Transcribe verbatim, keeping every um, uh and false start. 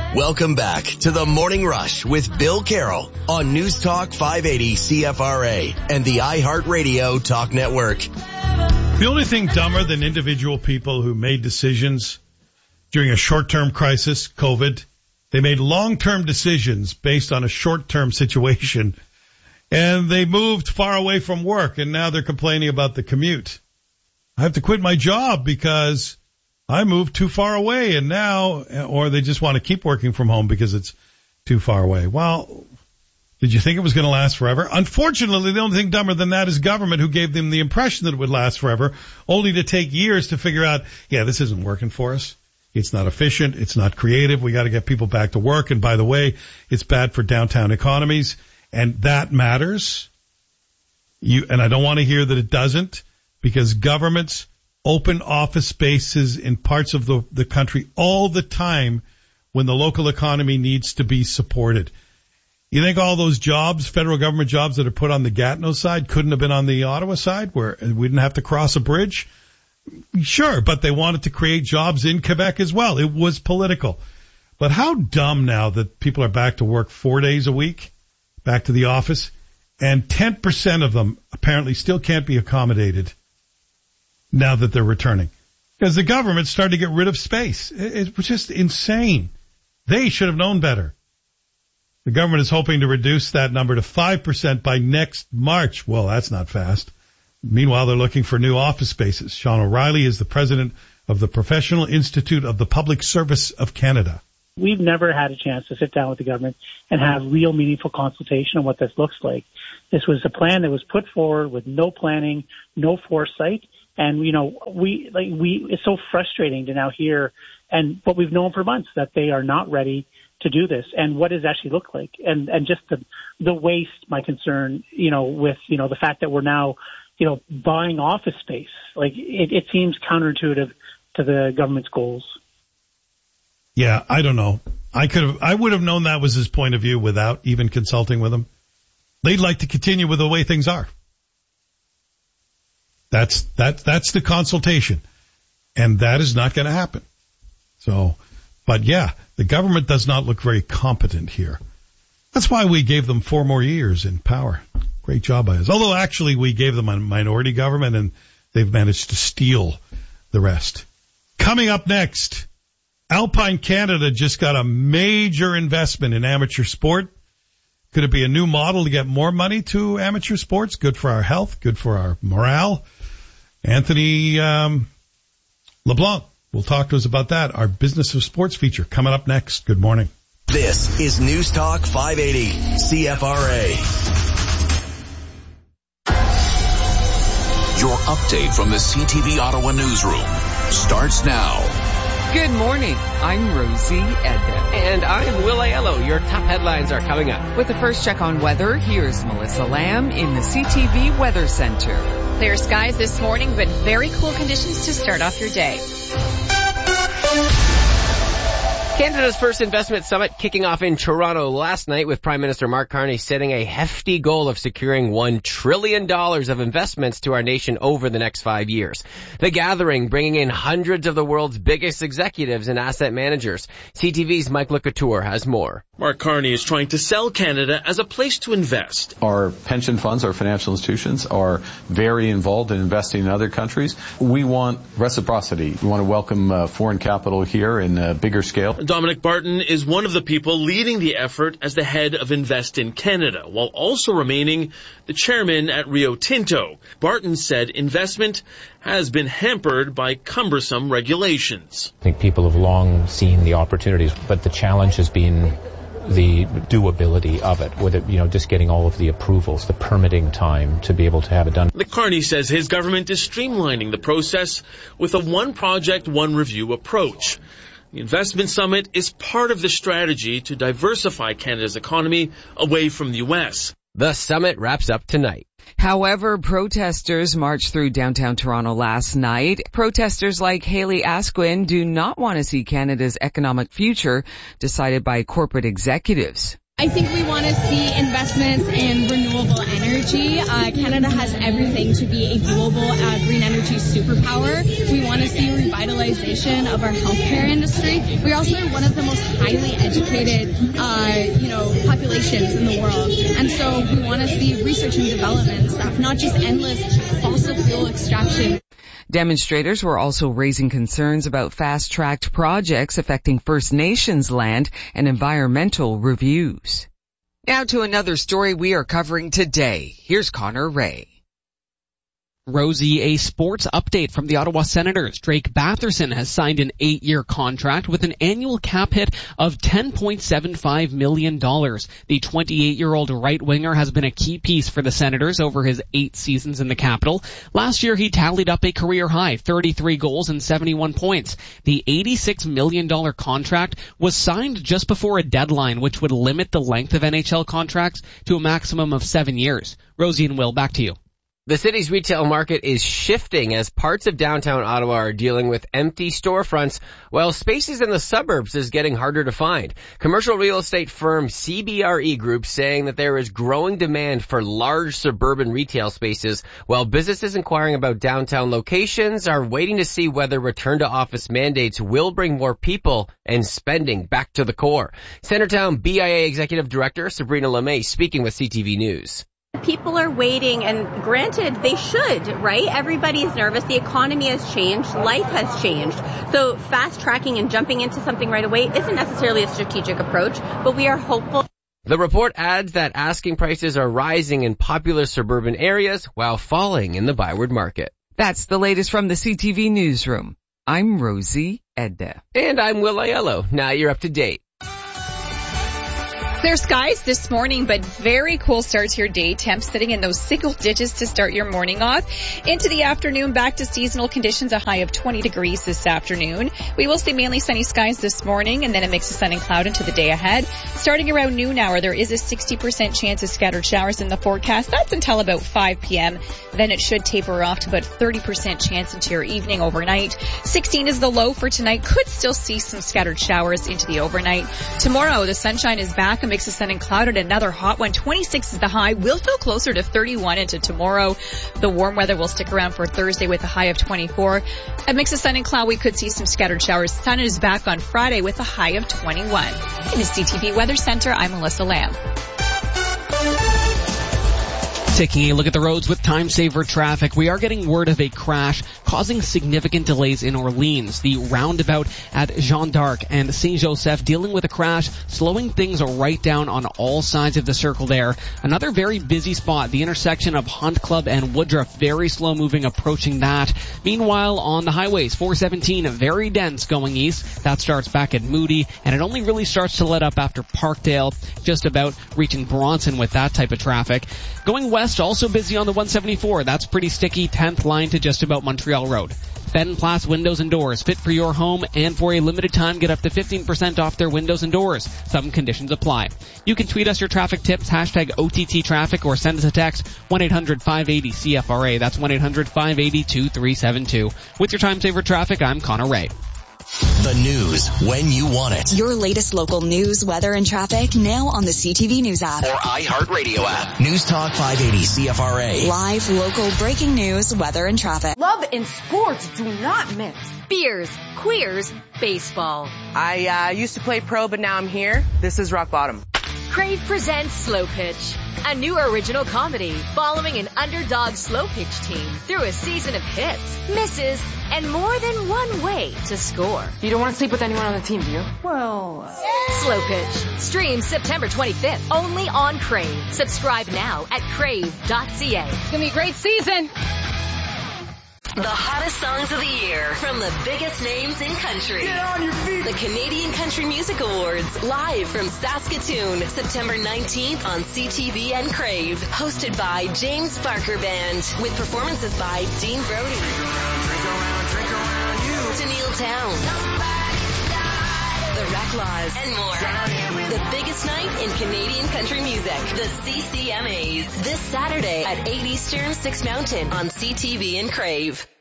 Welcome back to the Morning Rush with Bill Carroll on News Talk five eighty C F R A and the iHeartRadio Talk Network. The only thing dumber than individual people who made decisions during a short-term crisis, COVID, they made long-term decisions based on a short-term situation, and they moved far away from work, and now they're complaining about the commute. I have to quit my job because I moved too far away, and now, or they just want to keep working from home because it's too far away. Well, did you think it was going to last forever? Unfortunately, the only thing dumber than that is government, who gave them the impression that it would last forever, only to take years to figure out, yeah, this isn't working for us. It's not efficient. It's not creative. We got to get people back to work. And by the way, it's bad for downtown economies, and that matters. You, and I don't want to hear that it doesn't, because governments open office spaces in parts of the, the country all the time when the local economy needs to be supported. You think all those jobs, federal government jobs that are put on the Gatineau side, couldn't have been on the Ottawa side where we didn't have to cross a bridge? Sure, but they wanted to create jobs in Quebec as well. It was political. But how dumb now that people are back to work four days a week, back to the office, and ten percent of them apparently still can't be accommodated now that they're returning. Because the government started to get rid of space. It was just insane. They should have known better. The government is hoping to reduce that number to five percent by next March. Well, that's not fast. Meanwhile, they're looking for new office spaces. Sean O'Reilly is the president of the Professional Institute of the Public Service of Canada. We've never had a chance to sit down with the government and have real meaningful consultation on what this looks like. This was a plan that was put forward with no planning, no foresight. And, you know, we, like, we, it's so frustrating to now hear, and what we've known for months, that they are not ready to do this, and what does it actually look like, and and just the the waste. My concern, you know, with you know the fact that we're now, you know, buying office space, like it, it seems counterintuitive to the government's goals. Yeah, I don't know. I could have, I would have known that was his point of view without even consulting with him. They'd like to continue with the way things are. That's that that's the consultation, and that is not going to happen. So, but yeah. The government does not look very competent here. That's why we gave them four more years in power. Great job by us. Although actually we gave them a minority government and they've managed to steal the rest. Coming up next, Alpine Canada just got a major investment in amateur sport. Could it be a new model to get more money to amateur sports? Good for our health, good for our morale. Anthony um, LeBlanc will talk to us about that. Our Business of Sports feature coming up next. Good morning. This is News Talk five eighty C F R A. Your update from the C T V Ottawa newsroom starts now. Good morning. I'm Rosie Edna. And I'm Will Aiello. Your top headlines are coming up. With the first check on weather, here's Melissa Lamb in the C T V Weather Center. Clear skies this morning, but very cool conditions to start off your day. Canada's first investment summit kicking off in Toronto last night with Prime Minister Mark Carney setting a hefty goal of securing one trillion dollars of investments to our nation over the next five years. The gathering bringing in hundreds of the world's biggest executives and asset managers. C T V's Mike LeCouture has more. Mark Carney is trying to sell Canada as a place to invest. Our pension funds, our financial institutions are very involved in investing in other countries. We want reciprocity. We want to welcome uh, foreign capital here in a bigger scale. Dominic Barton is one of the people leading the effort as the head of Invest in Canada, while also remaining the chairman at Rio Tinto. Barton said investment has been hampered by cumbersome regulations. I think people have long seen the opportunities, but the challenge has been the doability of it, with it, you know, just getting all of the approvals, the permitting time to be able to have it done. Carney says his government is streamlining the process with a one project, one review approach. The Investment Summit is part of the strategy to diversify Canada's economy away from the U S. The summit wraps up tonight. However, protesters marched through downtown Toronto last night. Protesters like Haley Asquin do not want to see Canada's economic future decided by corporate executives. I think we want to see investments in renewable energy. Uh, Canada has everything to be a global uh, green energy superpower. We want to see revitalization of our healthcare industry. We also are one of the most highly educated, uh, you know, populations in the world. And so we want to see research and development stuff, not just endless fossil fuel extraction. Demonstrators were also raising concerns about fast-tracked projects affecting First Nations land and environmental reviews. Now to another story we are covering today. Here's Connor Ray. Rosie, a sports update from the Ottawa Senators. Drake Batherson has signed an eight-year contract with an annual cap hit of ten point seven five million dollars. The twenty-eight-year-old right-winger has been a key piece for the Senators over his eight seasons in the capital. Last year, he tallied up a career-high thirty-three goals and seventy-one points. The eighty-six million dollars contract was signed just before a deadline, which would limit the length of N H L contracts to a maximum of seven years. Rosie and Will, back to you. The city's retail market is shifting as parts of downtown Ottawa are dealing with empty storefronts, while spaces in the suburbs is getting harder to find. Commercial real estate firm C B R E Group saying that there is growing demand for large suburban retail spaces, while businesses inquiring about downtown locations are waiting to see whether return to office mandates will bring more people and spending back to the core. Centertown B I A Executive Director Sabrina LeMay speaking with C T V News. People are waiting, and granted, they should, right? Everybody's nervous. The economy has changed. Life has changed. So fast tracking and jumping into something right away isn't necessarily a strategic approach, but we are hopeful. The report adds that asking prices are rising in popular suburban areas while falling in the Byward market. That's the latest from the C T V Newsroom. I'm Rosie Edda. And I'm Will Aiello. Now you're up to date. Clear skies this morning, but very cool start to your day. Temps sitting in those single digits to start your morning off. Into the afternoon, back to seasonal conditions, a high of twenty degrees this afternoon. We will see mainly sunny skies this morning, and then a mix of sun and cloud into the day ahead. Starting around noon hour, there is a sixty percent chance of scattered showers in the forecast. That's until about five p.m. Then it should taper off to about thirty percent chance into your evening overnight. sixteen is the low for tonight. Could still see some scattered showers into the overnight. Tomorrow, the sunshine is back. A mix of sun and cloud and another hot one. twenty-six is the high. We'll feel closer to thirty-one into tomorrow. The warm weather will stick around for Thursday with a high of twenty-four. A mix of sun and cloud. We could see some scattered showers. Sun is back on Friday with a high of twenty-one. In the C T V Weather Center, I'm Melissa Lamb. Taking a look at the roads with time saver traffic, we are getting word of a crash causing significant delays in Orleans. The roundabout at Jeanne d'Arc and Saint Joseph dealing with a crash, slowing things right down on all sides of the circle there. Another very busy spot, the intersection of Hunt Club and Woodruff, very slow moving approaching that. Meanwhile, on the highways, four seventeen, very dense going east. That starts back at Moody, and it only really starts to let up after Parkdale, just about reaching Bronson with that type of traffic. Going west, also busy on the one seventy-four. That's pretty sticky, tenth line to just about Montreal Road. Fenn Place Windows and Doors, fit for your home, and for a limited time get up to fifteen percent off their windows and doors. Some conditions apply. You can tweet us your traffic tips, hashtag O T T traffic, or send us a text, one eight hundred five eighty C F R A. That's one eight hundred five eighty two three seven two. With your time saver traffic, I'm Connor Ray. The news when you want it. Your latest local news, weather, and traffic now on the C T V News app. Or iHeartRadio app. News Talk five eighty C F R A. Live, local, breaking news, weather, and traffic. Love and sports do not mix. Beers, queers, baseball. I uh, used to play pro, but now I'm here. This is rock bottom. Crave presents Slow Pitch, a new original comedy following an underdog slow pitch team through a season of hits, misses, and more than one way to score. You don't want to sleep with anyone on the team, do you? Well, uh... Slow Pitch. Stream September twenty-fifth, only on Crave. Subscribe now at crave dot c a. It's going to be a great season. The hottest songs of the year from the biggest names in country. Get on your feet! The Canadian Country Music Awards, live from Saskatoon, September nineteenth on C T V and Crave. Hosted by James Barker Band, with performances by Dean Brody, drink around, drink around, drink around you. Tenille Towne, The Reclaws, and more. The biggest night in Canadian country music, the C C M As. This Saturday at eight Eastern, six Mountain on C T V and Crave.